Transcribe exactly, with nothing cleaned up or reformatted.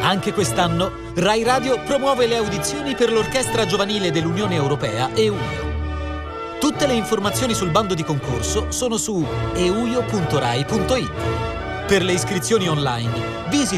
Anche quest'anno Rai Radio promuove le audizioni per l'Orchestra Giovanile dell'Unione Europea EUIO. Tutte le informazioni sul bando di concorso sono su euio punto rai punto it. Per le iscrizioni online visita